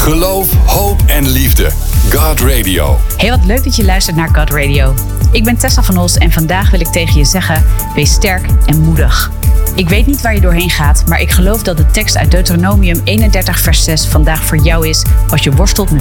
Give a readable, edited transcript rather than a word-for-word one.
Geloof, hoop en liefde. God Radio. Hey, wat leuk dat je luistert naar God Radio. Ik ben Tessa van Os en vandaag wil ik tegen je zeggen: wees sterk en moedig. Ik weet niet waar je doorheen gaat, maar ik geloof dat de tekst uit Deuteronomium 31 vers 6 vandaag voor jou is als je worstelt met